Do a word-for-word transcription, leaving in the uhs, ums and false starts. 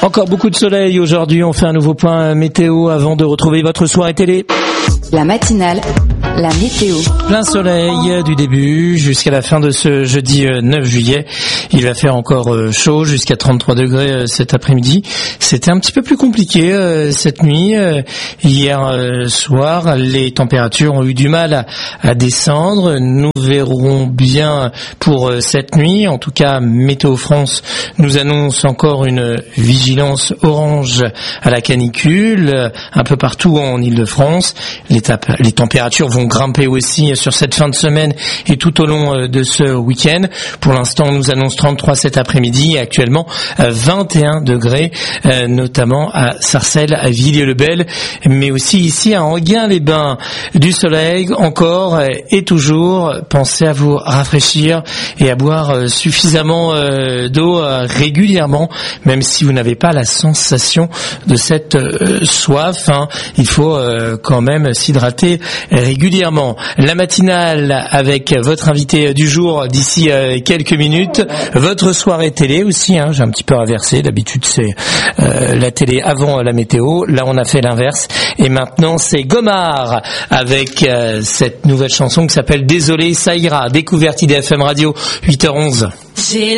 Encore beaucoup de soleil aujourd'hui, on fait un nouveau point météo avant de retrouver votre soirée télé. La matinale, la météo. Plein soleil du début jusqu'à la fin de ce jeudi neuf juillet. Il va faire encore chaud jusqu'à trente-trois degrés cet après-midi. C'était un petit peu plus compliqué euh, cette nuit. Hier euh, soir, les températures ont eu du mal à, à descendre. Nous verrons bien pour euh, cette nuit. En tout cas, Météo France nous annonce encore une vigilance orange à la canicule un peu partout en Île-de-France. Les, tap- les températures vont grimper aussi sur cette fin de semaine et tout au long de ce week-end. Pour l'instant, on nous annonce trente-trois cet après-midi et actuellement vingt et un degrés, euh, notamment à Sarcelles, à Villiers-le-Bel, mais aussi ici à Enghien-les-Bains. Du soleil encore et toujours. Pensez à vous rafraîchir et à boire suffisamment euh, d'eau euh, régulièrement, même si vous n'avez pas la sensation de cette euh, soif. Hein. Il faut euh, quand même s'hydrater régulièrement. La matinale avec votre invité du jour d'ici euh, quelques minutes. Votre soirée télé aussi, hein, j'ai un petit peu inversé. D'habitude c'est euh, la télé avant la météo. Là on a fait l'inverse. Et maintenant c'est Gomard avec euh, cette nouvelle chanson qui s'appelle Désolé, ça ira. Découverte I D F M Radio, huit heures onze. J'ai